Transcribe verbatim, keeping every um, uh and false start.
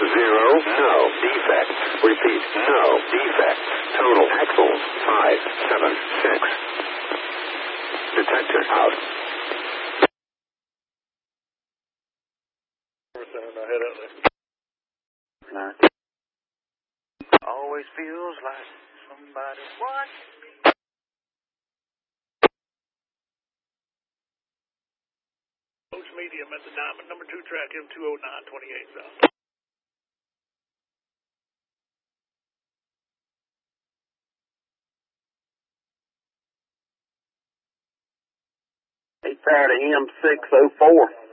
zero, no defect. Repeat, no defect. Total axles, five, seven, six. Detector out. Always feels like somebody watching me. Coach Medium at the Diamond, number two track, M two oh nine, twenty-eight south. Eight Faraday M six oh four.